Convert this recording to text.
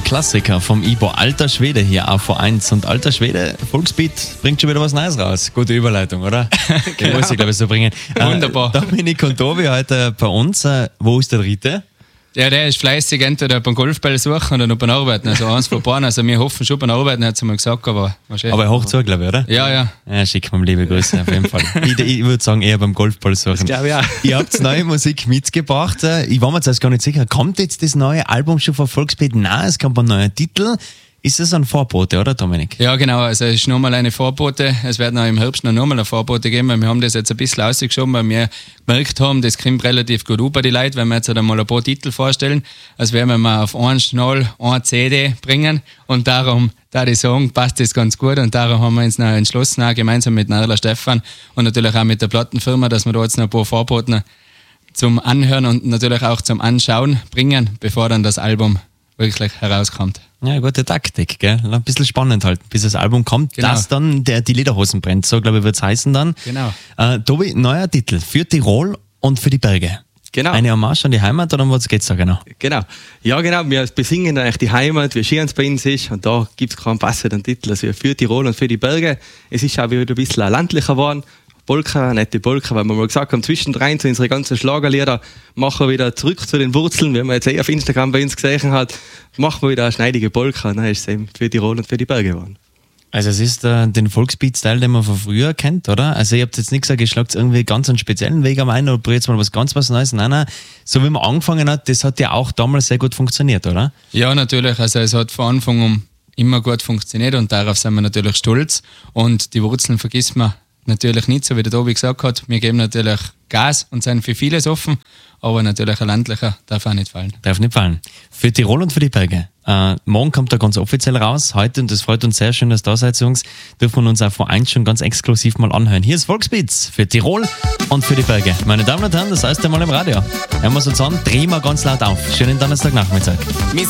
Klassiker vom Ibo. Alter Schwede hier auf V1. Und Alter Schwede, Volksbeat, bringt schon wieder was Neues raus. Gute Überleitung, oder? Die muss ich, glaube ich, so bringen. Wunderbar. Dominik und Tobi heute bei uns. Wo ist der Rite? Ja, der ist fleißig entweder beim Golfball suchen oder noch beim Arbeiten. Also eins von beiden. Also wir hoffen schon beim Arbeiten, hat sie mal gesagt, aber wahrscheinlich. Aber hoch zu, glaube ich, oder? Ja. Ja, schick mir liebe Grüße auf jeden Fall. Ich würde sagen, eher beim Golfball suchen. Das glaube ich auch. Ihr habt neue Musik mitgebracht. Ich war mir jetzt gar nicht sicher. Kommt jetzt das neue Album schon von Volksbeat? Nein, es kommt ein neuer Titel. Ist das ein Vorbote, oder Dominik? Ja, genau. Also es ist nochmal eine Vorbote. Es wird noch im Herbst nochmal eine Vorbote geben. Wir haben das jetzt ein bisschen ausgeschoben, weil wir gemerkt haben, das kommt relativ gut über die Leute, wenn wir jetzt einmal ein paar Titel vorstellen. Also werden wir mal auf einen Schnall, eine CD bringen. Und darum, da ich sagen, passt das ganz gut. Und darum haben wir uns noch entschlossen, auch gemeinsam mit Narla Stefan und natürlich auch mit der Plattenfirma, dass wir da jetzt noch ein paar Vorboten zum Anhören und natürlich auch zum Anschauen bringen, bevor dann das Album wirklich herauskommt. Ja, gute Taktik, gell? Ein bisschen spannend halt, bis das Album kommt, Genau. dass dann die Lederhosen brennt. So, glaube ich, wird es heißen dann. Genau. Tobi, neuer Titel für Tirol und für die Berge. Genau. Eine Hommage an die Heimat, oder um was geht's da genau? Genau. Ja, genau. Wir besingen eigentlich die Heimat, wie schön es bei uns ist. Und da gibt es keinen passenden Titel. Also für Tirol und für die Berge. Es ist auch wieder ein bisschen landlicher geworden. Polka, nette Polka, weil wir mal gesagt haben, zwischendrin zu unsere ganzen Schlagerlieder machen wir wieder zurück zu den Wurzeln. Wenn man jetzt auf Instagram bei uns gesehen hat, machen wir wieder eine schneidige Polka. Und dann ist es eben für Tirol und für die Berge geworden. Also es ist den Volksbeat-Style, den man von früher kennt, oder? Also ihr habt jetzt nicht gesagt, ihr schlagt irgendwie ganz einen speziellen Weg am einen oder probiert mal was Neues. Nein, so wie man angefangen hat, das hat ja auch damals sehr gut funktioniert, oder? Ja, natürlich. Also es hat von Anfang an immer gut funktioniert und darauf sind wir natürlich stolz. Und die Wurzeln vergisst man natürlich nicht, so wie der Tobi gesagt hat. Wir geben natürlich Gas und sind für vieles offen, aber natürlich ein ländlicher darf auch nicht fallen. Darf nicht fallen. Für Tirol und für die Berge. Morgen kommt er ganz offiziell raus. Heute, und das freut uns sehr schön, dass da seid, Jungs, dürfen wir uns auch vor eins schon ganz exklusiv mal anhören. Hier ist Volksbeats für Tirol und für die Berge. Meine Damen und Herren, das heißt einmal im Radio. Hören wir uns an, drehen wir ganz laut auf. Schönen Donnerstagnachmittag.